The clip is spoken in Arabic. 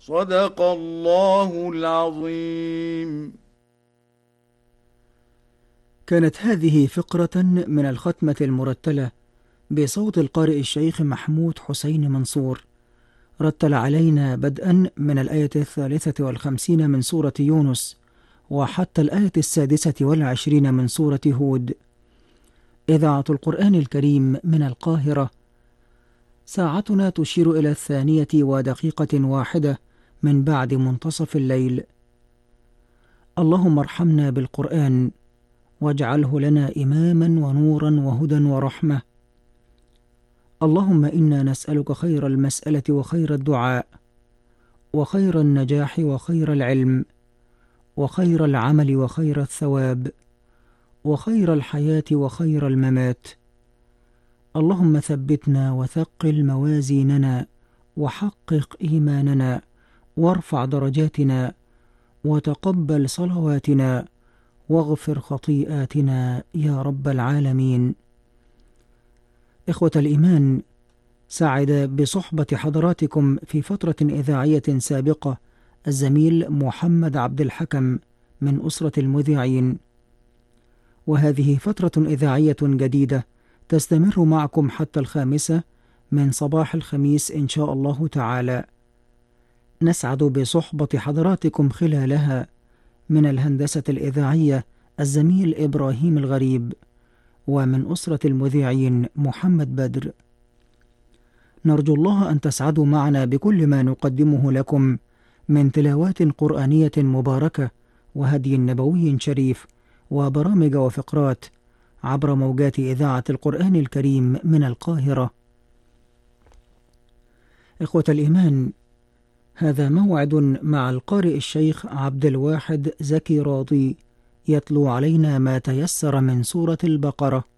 صدق الله العظيم. كانت هذه فقرة من الختمة المرتلة بصوت القارئ الشيخ محمود حسين منصور، رتل علينا بدءا من الآية 53 من سورة يونس وحتى الآية 26 من سورة هود. إذاعة القرآن الكريم من القاهرة. ساعتنا تشير إلى 2:01 من بعد منتصف الليل. اللهم ارحمنا بالقرآن واجعله لنا إماما ونورا وهدى ورحمة. اللهم إنا نسألك خير المسألة وخير الدعاء وخير النجاح وخير العلم وخير العمل وخير الثواب وخير الحياة وخير الممات. اللهم ثبتنا وثقل موازيننا وحقق إيماننا وارفع درجاتنا وتقبل صلواتنا واغفر خطيئاتنا يا رب العالمين. إخوة الإيمان، سعد بصحبة حضراتكم في فترة إذاعية سابقة الزميل محمد عبد الحكم من أسرة المذيعين، وهذه فترة إذاعية جديدة تستمر معكم حتى 5 من صباح الخميس إن شاء الله تعالى. نسعد بصحبة حضراتكم خلالها من الهندسة الإذاعية الزميل إبراهيم الغريب، ومن أسرة المذيعين محمد بدر. نرجو الله أن تسعدوا معنا بكل ما نقدمه لكم من تلاوات قرآنية مباركة وهدي نبوي شريف وبرامج وفقرات عبر موجات إذاعة القرآن الكريم من القاهرة. إخوة الإيمان، هذا موعد مع القارئ الشيخ عبد الواحد زكي راضي يتلو علينا ما تيسر من سورة البقرة.